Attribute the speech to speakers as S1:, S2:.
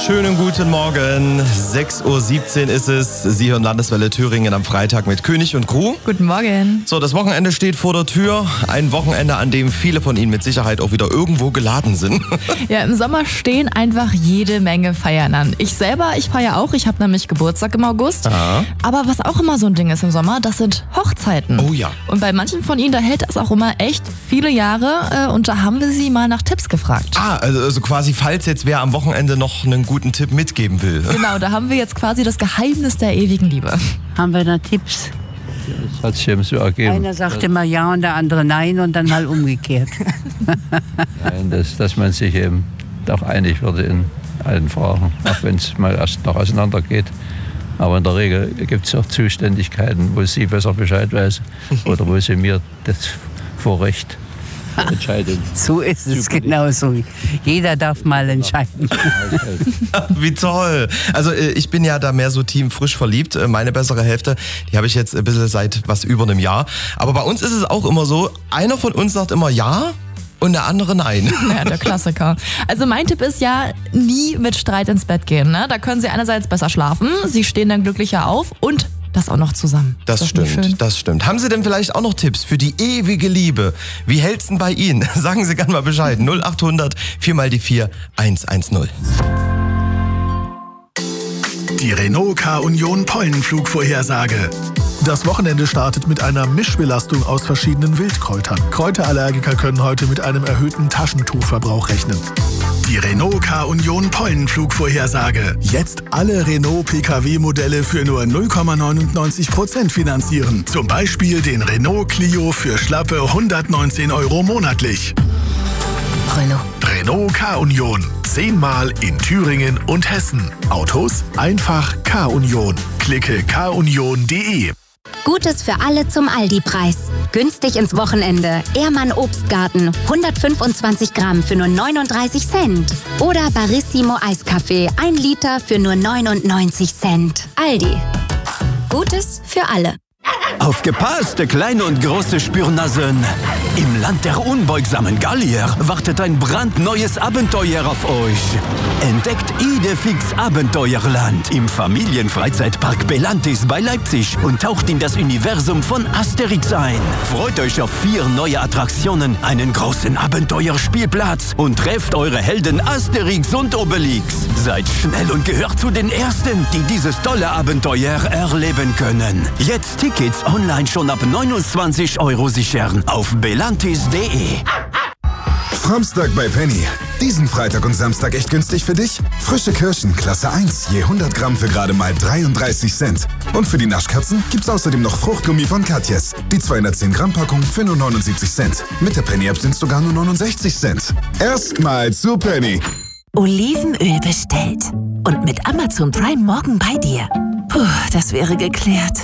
S1: schönen guten Morgen. 6.17 Uhr ist es. Sie hören Landeswelle Thüringen am Freitag mit König und Crew.
S2: Guten Morgen.
S1: So, das Wochenende steht vor der Tür. Ein Wochenende, an dem viele von Ihnen mit Sicherheit auch wieder irgendwo geladen sind.
S2: Ja, im Sommer stehen einfach jede Menge Feiern an. Ich feiere auch. Ich habe nämlich Geburtstag im August.
S1: Aha.
S2: Aber was auch immer so ein Ding ist im Sommer, das sind Hochzeiten.
S1: Oh ja.
S2: Und bei manchen von Ihnen, da hält das auch immer echt viele Jahre. Und da haben wir Sie mal nach Tipps gefragt.
S1: Also quasi, falls jetzt wer am Wochenende noch einen guten Tipp mitgeben will.
S2: Genau, da haben wir jetzt quasi das Geheimnis der ewigen Liebe.
S3: Haben wir da Tipps?
S4: Das hat sich eben so ergeben.
S3: Einer sagt immer ja und der andere nein und dann mal umgekehrt.
S4: Nein, dass man sich eben doch einig wird in allen Fragen, auch wenn es mal erst noch auseinander geht. Aber in der Regel gibt es auch Zuständigkeiten, wo sie besser Bescheid weiß oder wo sie mir das Vorrecht entscheidet.
S3: So ist es genauso. Jeder darf mal entscheiden.
S1: Wie toll. Also ich bin ja da mehr so Team frisch verliebt. Meine bessere Hälfte, die habe ich jetzt ein bisschen seit was über einem Jahr. Aber bei uns ist es auch immer so, einer von uns sagt immer ja und der andere nein.
S2: Ja, der Klassiker. Also mein Tipp ist ja, nie mit Streit ins Bett gehen. Ne? Da können Sie einerseits besser schlafen, Sie stehen dann glücklicher auf und das auch noch zusammen.
S1: Das stimmt, das stimmt. Haben Sie denn vielleicht auch noch Tipps für die ewige Liebe? Wie hält's denn bei Ihnen? Sagen Sie gerne mal Bescheid. 0800 4 mal die 4 110.
S5: Die Renault K-Union Pollenflugvorhersage. Das Wochenende startet mit einer Mischbelastung aus verschiedenen Wildkräutern. Kräuterallergiker können heute mit einem erhöhten Taschentuchverbrauch rechnen. Die Renault K-Union Pollenflugvorhersage. Jetzt alle Renault PKW-Modelle für nur 0,99% finanzieren. Zum Beispiel den Renault Clio für schlappe 119 € monatlich. Renault K-Union. 10-mal in Thüringen und Hessen. Autos? Einfach K-Union. Klicke kunion.de.
S6: Gutes für alle zum Aldi-Preis. Günstig ins Wochenende. Ehrmann Obstgarten. 125 Gramm für nur 39 Cent. Oder Barissimo Eiskaffee. 1 Liter für nur 99 Cent. Aldi. Gutes für alle.
S7: Aufgepasst, kleine und große Spürnasen! Im Land der unbeugsamen Gallier wartet ein brandneues Abenteuer auf euch. Entdeckt Idefix Abenteuerland im Familienfreizeitpark Belantis bei Leipzig und taucht in das Universum von Asterix ein. Freut euch auf 4 neue Attraktionen, einen großen Abenteuerspielplatz und trefft eure Helden Asterix und Obelix. Seid schnell und gehört zu den Ersten, die dieses tolle Abenteuer erleben können. Jetzt Tickets online schon ab 29 € sichern auf belantis.de.
S8: Samstag bei Penny. Diesen Freitag und Samstag echt günstig für dich? Frische Kirschen, Klasse 1, je 100 Gramm für gerade mal 33 Cent. Und für die Naschkatzen gibt's außerdem noch Fruchtgummi von Katjes. Die 210 Gramm Packung für nur 79 Cent. Mit der Penny-App sind's sogar nur 69 Cent. Erstmal zu Penny.
S9: Olivenöl bestellt. Und mit Amazon Prime morgen bei dir. Puh, das wäre geklärt.